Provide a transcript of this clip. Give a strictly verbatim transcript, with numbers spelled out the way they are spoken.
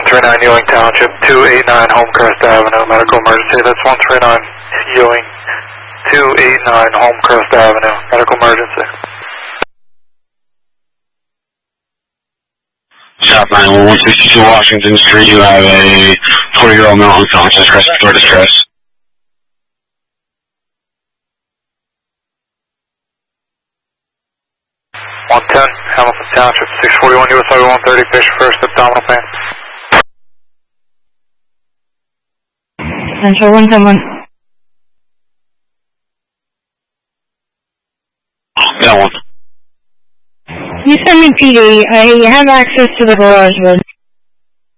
three nine Ewing Township, two eight nine Homecrest Avenue, medical emergency. That's one three nine Ewing, two eight nine Homecrest Avenue, medical emergency. South nine one one sixty-two Washington Street, you have a forty-year-old male unconscious, respiratory distress. one ten, Hamilton Township, six forty-one U S Highway one thirty, patient first, abdominal pain. Central one ten one. Yeah, one. You send me P D. I have access to the garage, bud.